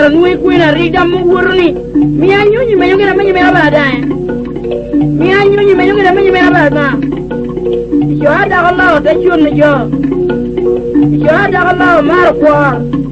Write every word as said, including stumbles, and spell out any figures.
Nui kuina rida mugurni. Mi anyunyi menyongera menyi mera baadaye. Mi anyunyi menyongera menyi mera baadaye. Jo ada Allah ta chun jo. Jo ada Allah mar kwa.